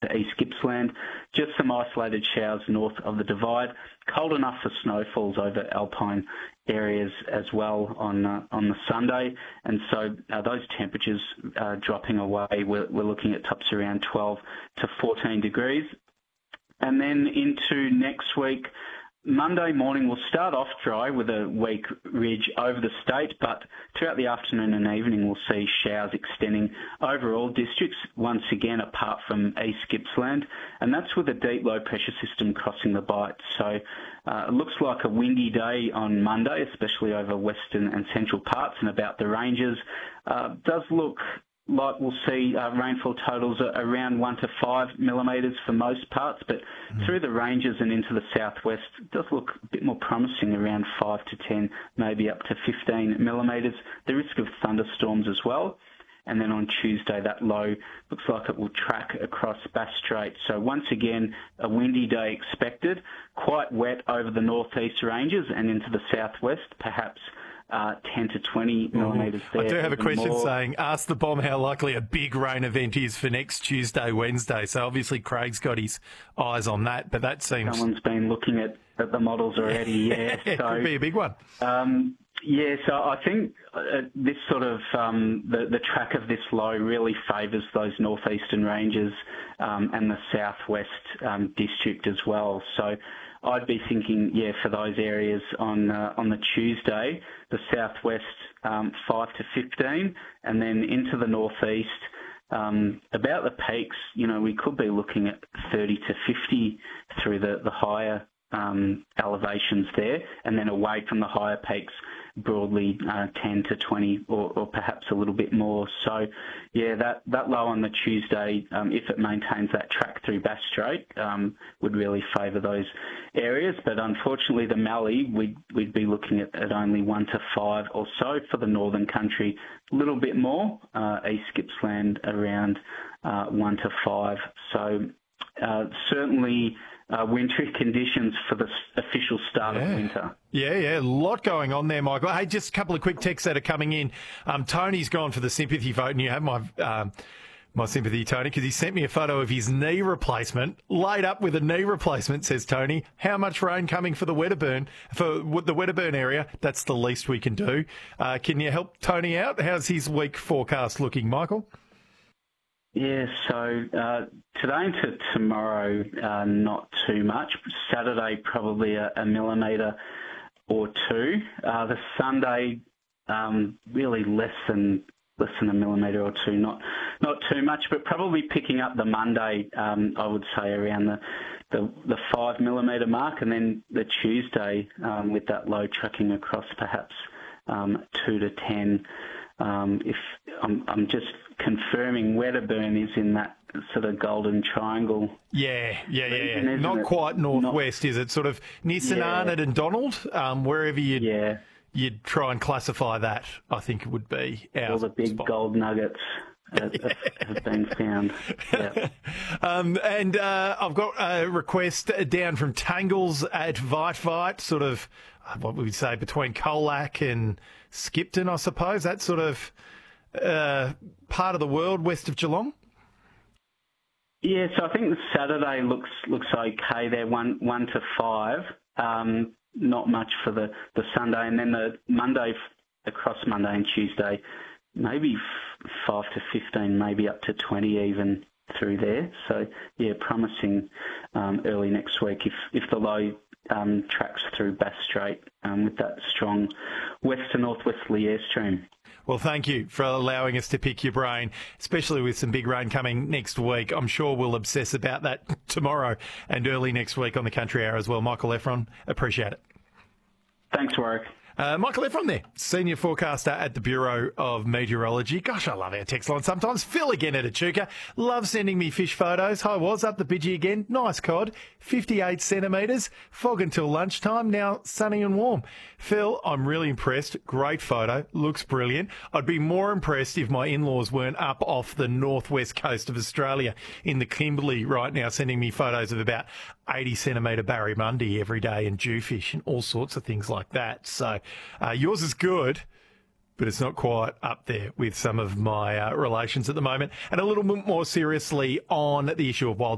into East Gippsland. Just some isolated showers north of the Divide. Cold enough for snowfalls over alpine areas as well on the Sunday, and so those temperatures dropping away. We're looking at tops around 12 to 14 degrees. And then into next week, Monday morning will start off dry with a weak ridge over the state, but throughout the afternoon and evening we'll see showers extending over all districts, once again apart from East Gippsland, and that's with a deep low pressure system crossing the Bight. So it looks like a windy day on Monday, especially over western and central parts and about the ranges. Does look like we'll see rainfall totals around 1 to 5 millimetres for most parts, but through the ranges and into the southwest, it does look a bit more promising, around 5 to 10, maybe up to 15 millimetres. The risk of thunderstorms as well. And then on Tuesday, that low looks like it will track across Bass Strait. So once again, a windy day expected, quite wet over the northeast ranges and into the southwest, perhaps 10 to 20 millimetres there. I do have a question saying, ask the bomb how likely a big rain event is for next Tuesday, Wednesday. So obviously Craig's got his eyes on that, but that seems... Someone's been looking at the models already, yeah. It could be a big one. Yeah, so I think this sort of, the track of this low really favours those northeastern ranges and the southwest district as well. So I'd be thinking, yeah, for those areas on the Tuesday, the southwest 5 to 15, and then into the northeast, about the peaks, we could be looking at 30 to 50 through the higher elevations there, and then away from the higher peaks, broadly 10 to 20 or perhaps a little bit more. So, yeah, that low on the Tuesday, if it maintains that track through Bass Strait, would really favour those areas. But unfortunately, the Mallee, we'd be looking at only 1 to 5 or so for the northern country, a little bit more, East Gippsland around 1 to 5. So certainly wintry conditions for the official start of winter. Yeah, a lot going on there, Michael. Hey, just a couple of quick texts that are coming in. Tony's gone for the sympathy vote, and you have my sympathy, Tony, because he sent me a photo of his knee replacement, laid up with a knee replacement, says Tony. How much rain coming for the Wedderburn area? That's the least we can do. Can you help Tony out? How's his week forecast looking, Michael? Yeah, so today into tomorrow, not too much. Saturday, probably a millimetre or two. The Sunday, really less than a millimetre or two. Not too much, but probably picking up the Monday. I would say around the 5 millimetre mark, and then the Tuesday with that low tracking across, perhaps 2 to 10. If I'm just confirming, Wedderburn is in that sort of golden triangle. Yeah. Not quite northwest, is it? Sort of near St Arnaud and Donald, wherever you'd try and classify that, I think it would be our all the big spot. Gold nuggets have been found. Yeah. And I've got a request down from Tangles at Vite, sort of, what would we say, between Colac and Skipton, I suppose. That sort of part of the world west of Geelong. Yeah, so I think the Saturday looks okay there, 1 to 5. Not much for the Sunday, and then the Monday, across Monday and Tuesday, maybe 5 to 15, maybe up to 20 even through there. So yeah, promising early next week if the low tracks through Bass Strait with that strong west to northwesterly airstream. Well, thank you for allowing us to pick your brain, especially with some big rain coming next week. I'm sure we'll obsess about that tomorrow and early next week on the Country Hour as well. Michael Efron, appreciate it. Thanks, Warwick. Michael Efron there, senior forecaster at the Bureau of Meteorology. Gosh, I love our text line sometimes. Phil again at Echuca. Love sending me fish photos. Hi, was up the Bidgie again. Nice cod. 58 centimetres. Fog until lunchtime. Now sunny and warm. Phil, I'm really impressed. Great photo. Looks brilliant. I'd be more impressed if my in-laws weren't up off the northwest coast of Australia in the Kimberley right now, sending me photos of about 80 centimetre barramundi every day and jewfish and all sorts of things like that. So yours is good, but it's not quite up there with some of my relations at the moment. And a little bit more seriously on the issue of wild